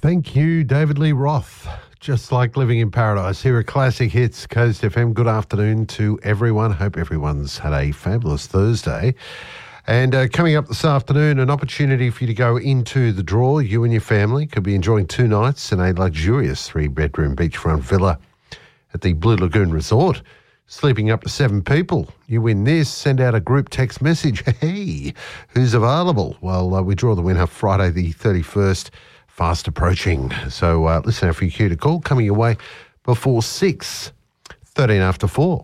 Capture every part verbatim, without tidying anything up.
Thank you, David Lee Roth. Just like living in paradise. Here are Classic Hits, Coast F M. Good afternoon to everyone. Hope everyone's had a fabulous Thursday. And uh, coming up this afternoon, an opportunity for you to go into the draw. You and your family could be enjoying two nights in a luxurious three-bedroom beachfront villa at the Blue Lagoon Resort. Sleeping up to seven people. You win this, send out a group text message. Hey, who's available? Well, uh, we draw the winner Friday the thirty-first, fast approaching. So uh, listen out for your cue to call. Coming your way before six, thirteen after four.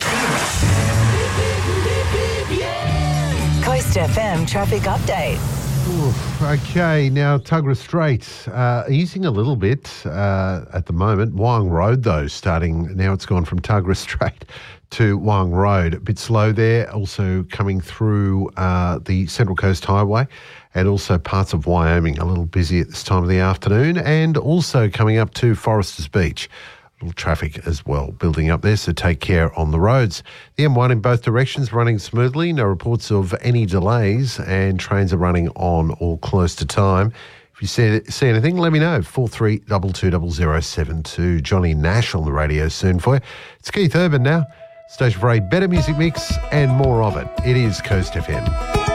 Coast F M traffic update. Ooh, okay, now Tuggerah Strait, uh, easing a little bit uh, at the moment. Wyong Road, though, starting, now it's gone from Tuggerah Strait to Wyong Road. A bit slow there, also coming through uh, the Central Coast Highway and also parts of Wyoming, a little busy at this time of the afternoon, and also coming up to Foresters Beach. Traffic as well building up there, so take care on the roads. The M one in both directions running smoothly, no reports of any delays, and trains are running on or close to time. If you see, see anything, let me know. four three two two zero zero seven two. Johnny Nash on the radio soon for you. It's Keith Urban now. Station for a better music mix and more of it. It is Coast F M.